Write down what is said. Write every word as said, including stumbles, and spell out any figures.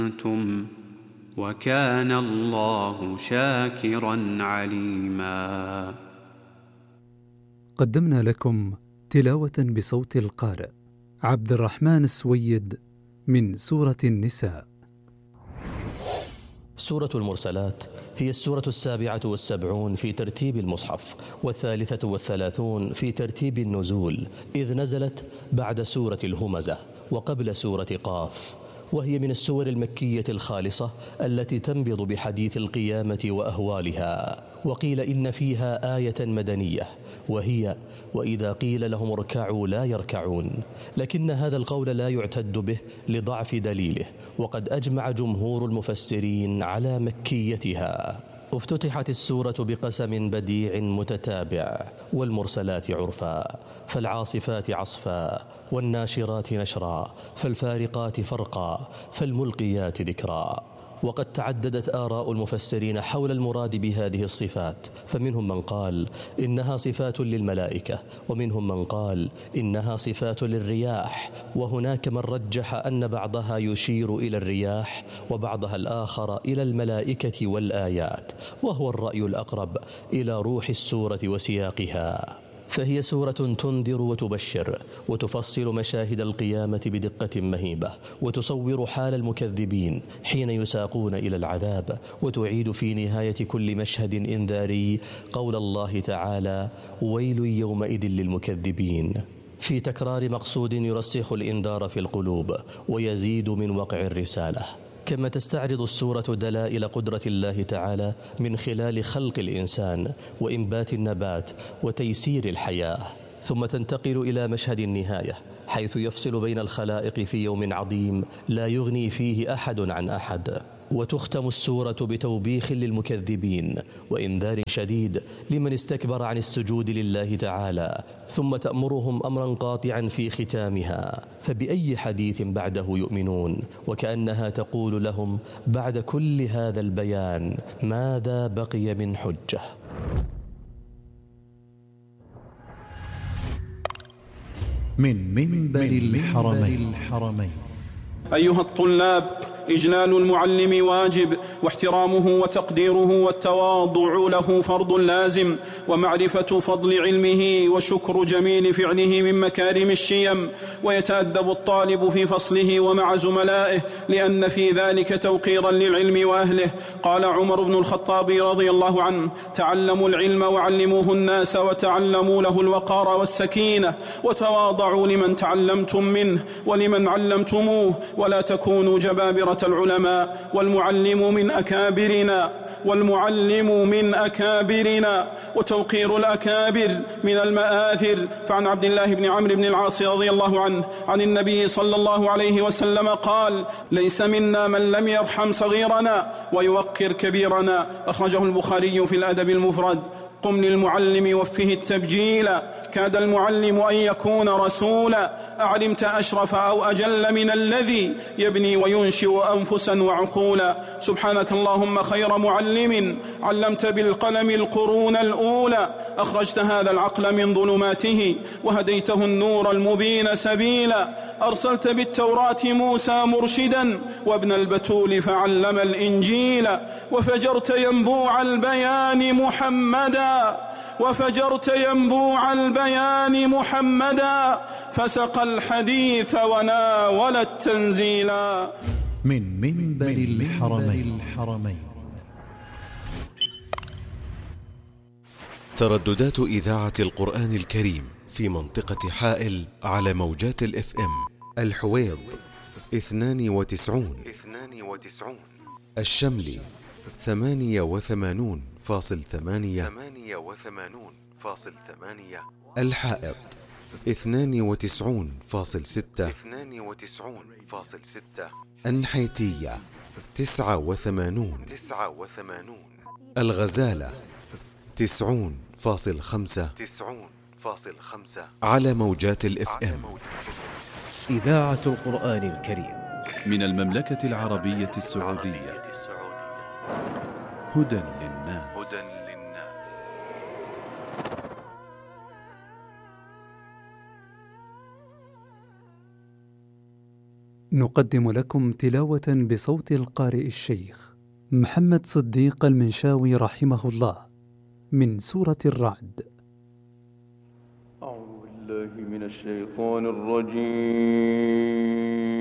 أنتم وكان الله شاكرا عليما. قدمنا لكم تلاوة بصوت القارئ عبد الرحمن السويد من سورة النساء. سورة المرسلات هي السورة السابعة والسبعون في ترتيب المصحف، والثالثة والثلاثون في ترتيب النزول، إذ نزلت بعد سورة الهمزة وقبل سورة قاف، وهي من السور المكية الخالصة التي تنبض بحديث القيامة وأهوالها. وقيل إن فيها آية مدنية وهي وإذا قيل لهم اركعوا لا يركعون، لكن هذا القول لا يعتد به لضعف دليله، وقد أجمع جمهور المفسرين على مكيتها. افتتحت السورة بقسم بديع متتابع: والمرسلات عرفا، فالعاصفات عصفا، والناشرات نشرا، فالفارقات فرقا، فالملقيات ذكرا. وقد تعددت آراء المفسرين حول المراد بهذه الصفات، فمنهم من قال إنها صفات للملائكة، ومنهم من قال إنها صفات للرياح، وهناك من رجح أن بعضها يشير إلى الرياح وبعضها الآخر إلى الملائكة والآيات، وهو الرأي الأقرب إلى روح السورة وسياقها. فهي سورة تنذر وتبشر، وتفصل مشاهد القيامة بدقة مهيبة، وتصور حال المكذبين حين يساقون إلى العذاب، وتعيد في نهاية كل مشهد إنذاري قول الله تعالى: ويل يومئذ للمكذبين، في تكرار مقصود يرسخ الإنذار في القلوب ويزيد من وقع الرسالة. كما تستعرض السورة دلائل قدرة الله تعالى من خلال خلق الإنسان وإنبات النبات وتيسير الحياة، ثم تنتقل إلى مشهد النهاية حيث يفصل بين الخلائق في يوم عظيم لا يغني فيه أحد عن أحد. وتختم السورة بتوبيخ للمكذبين وإنذار شديد لمن استكبر عن السجود لله تعالى، ثم تأمرهم أمرا قاطعا في ختامها: فبأي حديث بعده يؤمنون؟ وكأنها تقول لهم بعد كل هذا البيان ماذا بقي من حجة؟ من منبر الحرمين. أيها الطلاب، إجلال المعلم واجب، واحترامه وتقديره والتواضع له فرض لازم، ومعرفة فضل علمه وشكر جميل فعله من مكارم الشيم. ويتأدب الطالب في فصله ومع زملائه، لأن في ذلك توقيرا للعلم وأهله. قال عمر بن الخطاب رضي الله عنه: تعلموا العلم وعلموه الناس، وتعلموا له الوقار والسكينة، وتواضعوا لمن تعلمتم منه ولمن علمتموه، ولا تكونوا جبابرة العلماء. والمعلم من أكابرنا والمعلم من أكابرنا وتوقير الأكابر من المآثر. فعن عبد الله بن عمرو بن العاص رضي الله عنه عن النبي صلى الله عليه وسلم قال: ليس منا من لم يرحم صغيرنا ويوقر كبيرنا. أخرجه البخاري في الأدب المفرد. قم للمعلم وفه التبجيلا، كاد المعلم أن يكون رسولا. أعلمت أشرف أو أجل من الذي يبني وينشئ أنفسا وعقولا. سبحانك اللهم خير معلم، علمت بالقلم القرون الأولى. أخرجت هذا العقل من ظلماته وهديته النور المبين سبيلا. أرسلت بالتوراة موسى مرشدا، وابن البتول فعلم الإنجيل. وفجرت ينبوع البيان محمدا وفجرت ينبوع البيان محمدا فسقى الحديث وناول التنزيلا. من منبر الحرمين. ترددات إذاعة القرآن الكريم في منطقة حائل على موجات الاف ام: الحويض اثنان وتسعون، الشملي ثمانية وثمانون فاصل ثمانية، الحائط اثنان وتسعون فاصل ستة، النحيتية تسعة وثمانون، الغزالة تسعون فاصل خمسة على موجات الاف ام. إذاعة القرآن الكريم من المملكة العربية السعودية. هدى للناس. نقدم لكم تلاوة بصوت القارئ الشيخ محمد صديق المنشاوي رحمه الله من سورة الرعد. أعوذ بالله من الشيطان الرجيم.